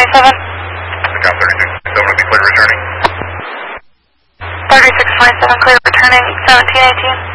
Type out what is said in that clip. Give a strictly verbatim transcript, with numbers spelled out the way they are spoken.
twenty-seven. Account thirty-six twenty-seven, be clear returning. thirty-six twenty-seven, clear returning, seventeen eighteen.